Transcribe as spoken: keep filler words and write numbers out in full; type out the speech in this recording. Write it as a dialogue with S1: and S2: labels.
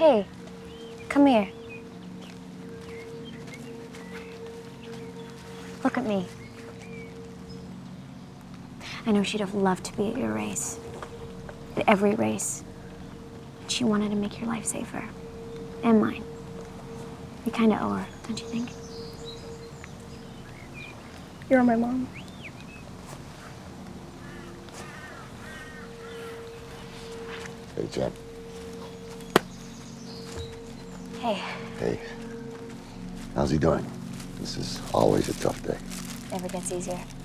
S1: Hey, come here. Look at me. I know she'd have loved to be at your race. At every race. She wanted to make your life safer. And mine. We kinda owe her, don't you think?
S2: You're my mom.
S3: Hey, Jen.
S1: Hey.
S3: Hey. How's he doing? This is always a tough day.
S1: Never gets easier.